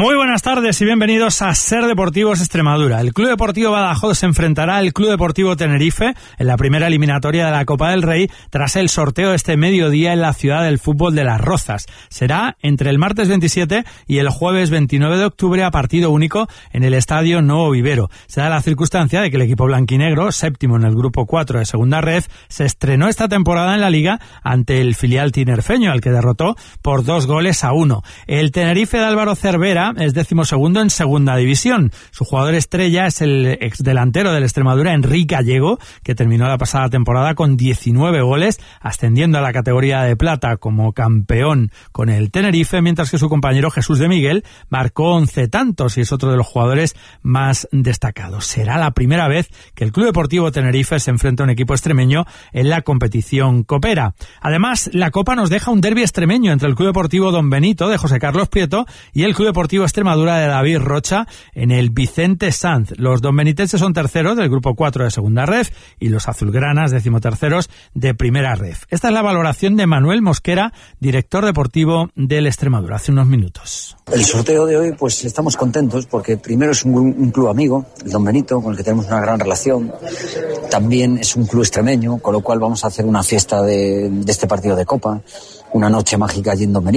Muy buenas tardes y bienvenidos a Ser Deportivos Extremadura. El Club Deportivo Badajoz se enfrentará al Club Deportivo Tenerife en la primera eliminatoria de la Copa del Rey tras el sorteo de este mediodía en la ciudad del fútbol de Las Rozas. Será entre el martes 27 y el jueves 29 de octubre a partido único en el Estadio Nuevo Vivero. Se da la circunstancia de que el equipo blanquinegro, séptimo en el grupo 4 de Segunda Ref, se estrenó esta temporada en la Liga ante el filial tinerfeño, al que derrotó por 2-1. El Tenerife de Álvaro Cervera es 12º en Segunda División. Su jugador estrella es el exdelantero del Extremadura, Enrique Gallego, que terminó la pasada temporada con 19 goles, ascendiendo a la categoría de plata como campeón con el Tenerife, mientras que su compañero Jesús de Miguel marcó 11 tantos y es otro de los jugadores más destacados. Será la primera vez que el Club Deportivo Tenerife se enfrenta a un equipo extremeño en la competición copera. Además, la Copa nos deja un derbi extremeño entre el Club Deportivo Don Benito de José Carlos Prieto y el Club Deportivo Extremadura de David Rocha en el Vicente Sanz. Los donbenitenses son terceros del grupo 4 de Segunda Ref y los azulgranas 13º de Primera Ref. Esta es la valoración de Manuel Mosquera, director deportivo del Extremadura, hace unos minutos. El sorteo de hoy, pues estamos contentos porque primero es un club amigo, el Don Benito, con el que tenemos una gran relación. También es un club extremeño, con lo cual vamos a hacer una fiesta de este partido de Copa, una noche mágica allí en Don Benito.